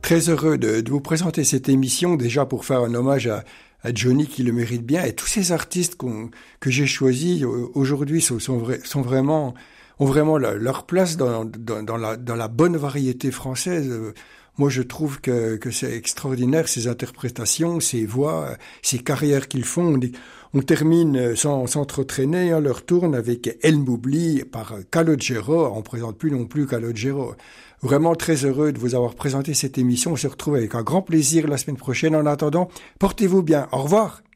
Très heureux de vous présenter cette émission, déjà pour faire un hommage à Johnny qui le mérite bien, et tous ces artistes que j'ai choisis aujourd'hui sont vraiment, ont vraiment leur place dans la bonne variété française. Moi, je trouve que c'est extraordinaire, ces interprétations, ces voix, ces carrières qu'ils font. On termine sans trop traîner, hein, leur tourne avec El Moubli par Calogero. On ne présente plus non plus Calogero. Vraiment très heureux de vous avoir présenté cette émission. On se retrouve avec un grand plaisir la semaine prochaine. En attendant, portez-vous bien. Au revoir.